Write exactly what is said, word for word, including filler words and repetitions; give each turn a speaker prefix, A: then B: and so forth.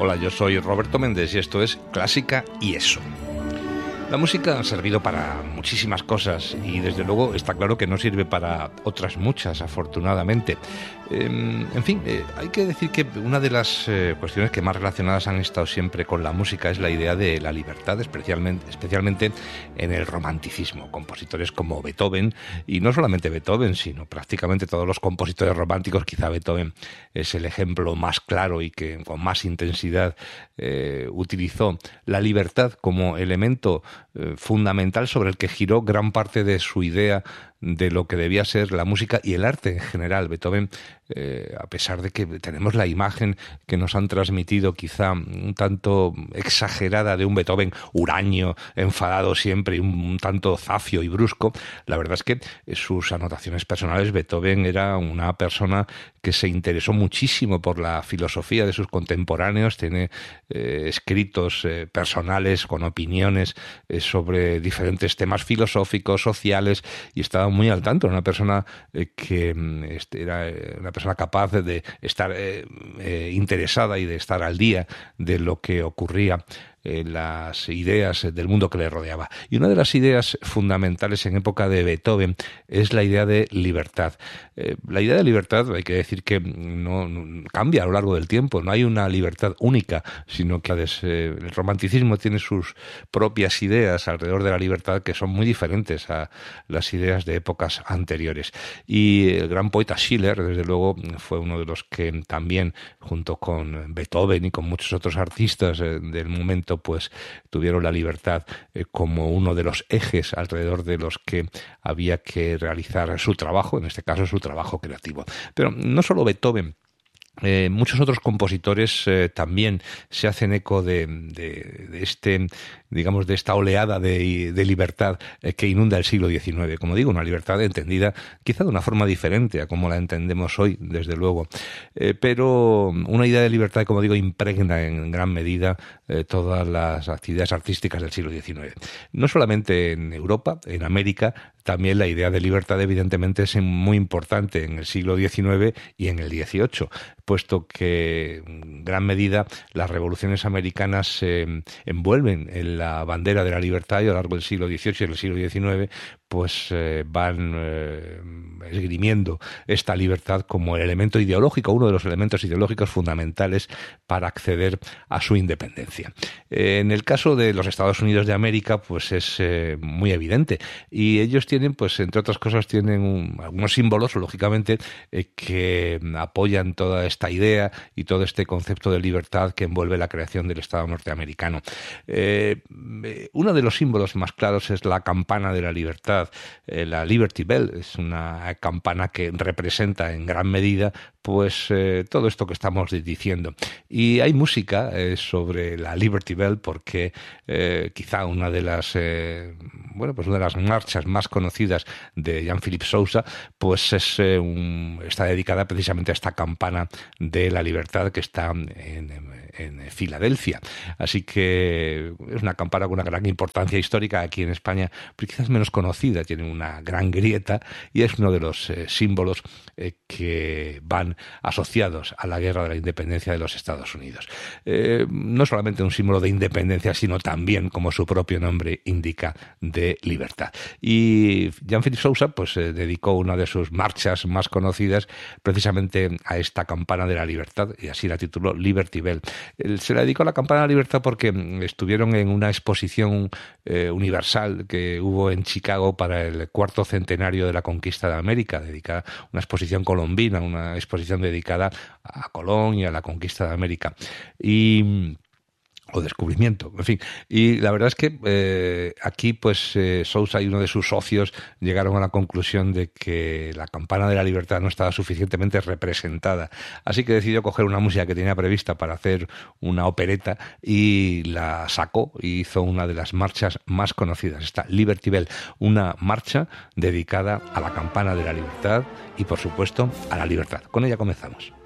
A: Hola, yo soy Roberto Méndez y esto es Clásica y Eso. La música ha servido para muchísimas cosas y desde luego está claro que no sirve para otras muchas, afortunadamente. Eh, en fin, eh, hay que decir que una de las eh, cuestiones que más relacionadas han estado siempre con la música es la idea de la libertad, especialmente, especialmente en el romanticismo. Compositores como Beethoven, y no solamente Beethoven, sino prácticamente todos los compositores románticos, quizá Beethoven es el ejemplo más claro y que con más intensidad eh, utilizó la libertad como elemento eh, fundamental sobre el que giró gran parte de su idea de lo que debía ser la música y el arte en general. Beethoven, eh, a pesar de que tenemos la imagen que nos han transmitido quizá un tanto exagerada de un Beethoven huraño, enfadado siempre, un, un tanto zafio y brusco, la verdad es que sus anotaciones personales, Beethoven era una persona que se interesó muchísimo por la filosofía de sus contemporáneos, tiene eh, escritos eh, personales con opiniones eh, sobre diferentes temas filosóficos, sociales, y estaba muy al tanto, una persona eh, que este, era una persona capaz de estar eh, eh, interesada y de estar al día de lo que ocurría en las ideas del mundo que le rodeaba. Y una de las ideas fundamentales en época de Beethoven es la idea de libertad. Eh, la idea de libertad, hay que decir que no, no cambia a lo largo del tiempo, no hay una libertad única, sino que eh, el romanticismo tiene sus propias ideas alrededor de la libertad que son muy diferentes a las ideas de épocas anteriores. Y el gran poeta Schiller, desde luego, fue uno de los que también, junto con Beethoven y con muchos otros artistas eh, del momento, pues tuvieron la libertad eh, como uno de los ejes alrededor de los que había que realizar su trabajo, en este caso su trabajo creativo. Pero no solo Beethoven, Eh, muchos otros compositores eh, también se hacen eco de, de, de este, digamos, de esta oleada de, de libertad eh, que inunda el siglo diecinueve. Como digo, una libertad entendida quizá de una forma diferente a como la entendemos hoy, desde luego. Eh, pero una idea de libertad, como digo, impregna en gran medida eh, todas las actividades artísticas del siglo diecinueve. No solamente en Europa, en América, también la idea de libertad evidentemente es muy importante en el siglo diecinueve y en el dieciocho, puesto que en gran medida las revoluciones americanas se eh, envuelven en la bandera de la libertad y a lo largo del siglo dieciocho y del siglo diecinueve pues eh, van eh, esgrimiendo esta libertad como el elemento ideológico, uno de los elementos ideológicos fundamentales para acceder a su independencia. Eh, en el caso de los Estados Unidos de América, pues es eh, muy evidente, y ellos tienen, pues entre otras cosas, tienen un, algunos símbolos, lógicamente, eh, que apoyan toda esta idea y todo este concepto de libertad que envuelve la creación del Estado norteamericano. Eh, uno de los símbolos más claros es la campana de la libertad. Eh, la Liberty Bell es una campana que representa en gran medida pues eh, todo esto que estamos diciendo. Y hay música eh, sobre la Liberty Bell porque eh, quizá una de las eh, bueno pues una de las marchas más conocidas de Jean-Philippe Sousa pues es eh, un, está dedicada precisamente a esta campana de la libertad que está en, en Filadelfia. Así que es una campana con una gran importancia histórica aquí en España, pero quizás menos conocida, tiene una gran grieta y es uno de los eh, símbolos eh, que van asociados a la guerra de la independencia de los Estados Unidos. Eh, no solamente un símbolo de independencia, sino también, como su propio nombre indica, de libertad. Y Jean-Philippe Sousa pues eh, dedicó una de sus marchas más conocidas precisamente a esta campana de la libertad, y así la tituló Liberty Bell. Él se la dedicó a la campana de la libertad porque estuvieron en una exposición eh, universal que hubo en Chicago para el cuarto centenario de la conquista de América, dedicada a una exposición colombina, una exposición dedicada a Colón y a la conquista de América. Y o descubrimiento, en fin. Y la verdad es que eh, aquí, pues, eh, Sousa y uno de sus socios llegaron a la conclusión de que la campana de la libertad no estaba suficientemente representada. Así que decidió coger una música que tenía prevista para hacer una opereta y la sacó y hizo una de las marchas más conocidas, esta Liberty Bell, una marcha dedicada a la campana de la libertad y, por supuesto, a la libertad. Con ella comenzamos.